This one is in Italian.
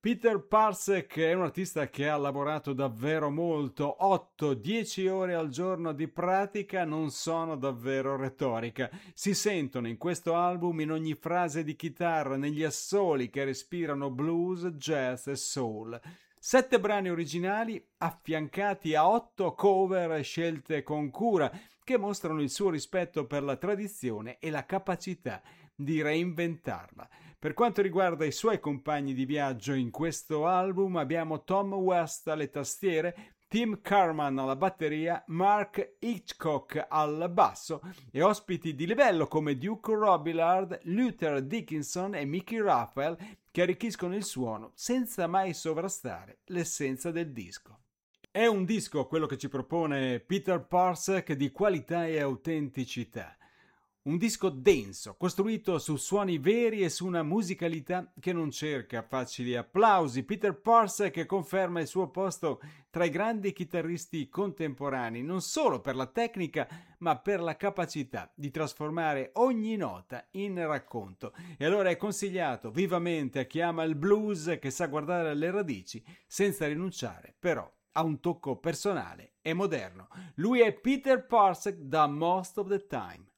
Peter Parsek è un artista che ha lavorato davvero molto, 8-10 ore al giorno di pratica non sono davvero retorica, si sentono in questo album in ogni frase di chitarra, negli assoli che respirano blues, jazz e soul. 7 brani originali affiancati a 8 cover scelte con cura che mostrano il suo rispetto per la tradizione e la capacità di reinventarla. Per quanto riguarda i suoi compagni di viaggio in questo album abbiamo Tom West alle tastiere, Tim Carman alla batteria, Mark Hitchcock al basso e ospiti di livello come Duke Robillard, Luther Dickinson e Mickey Raphael che arricchiscono il suono senza mai sovrastare l'essenza del disco. È un disco, quello che ci propone Peter Parsek, di qualità e autenticità. Un disco denso, costruito su suoni veri e su una musicalità che non cerca facili applausi. Peter Parsek conferma il suo posto tra i grandi chitarristi contemporanei, non solo per la tecnica, ma per la capacità di trasformare ogni nota in racconto. E allora è consigliato vivamente a chi ama il blues, che sa guardare alle radici, senza rinunciare però a un tocco personale e moderno. Lui è Peter Parsek da Most of the Time.